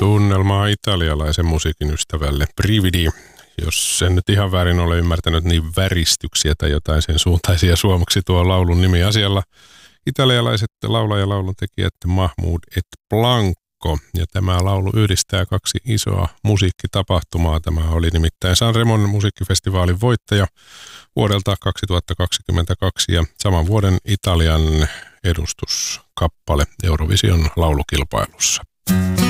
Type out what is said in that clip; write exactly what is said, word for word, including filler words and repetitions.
Tunnelmaa italialaisen musiikin ystävälle Brividi. Jos en nyt ihan väärin ole ymmärtänyt, niin väristyksiä tai jotain sen suuntaisia suomeksi tuo laulun nimi asialla. Italialaiset laulaja- ja lauluntekijät Mahmood et Blanco. Ja tämä laulu yhdistää kaksi isoa musiikkitapahtumaa. Tämä oli nimittäin Sanremon musiikkifestivaalin voittaja vuodelta kaksituhattakaksikymmentäkaksi ja saman vuoden Italian edustuskappale Eurovision laulukilpailussa.